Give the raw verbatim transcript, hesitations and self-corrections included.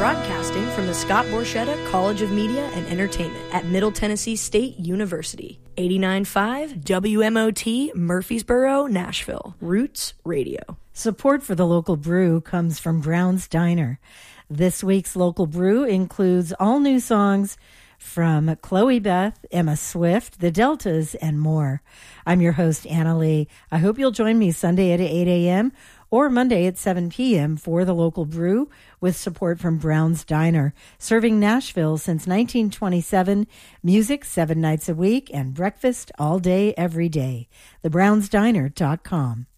Broadcasting from the Scott Borchetta College of Media and Entertainment at Middle Tennessee State University. eighty-nine point five W M O T, Murfreesboro, Nashville. Roots Radio. Support for the local brew comes from Brown's Diner. This week's local brew includes all new songs from Chloe Beth, Emma Swift, The Deltas, and more. I'm your host, Anna Lee. I hope you'll join me Sunday at eight a.m. or Monday at seven p.m. for the local brew with support from Brown's Diner, serving Nashville since nineteen twenty-seven, music seven nights a week, and breakfast all day, every day. the browns diner dot com.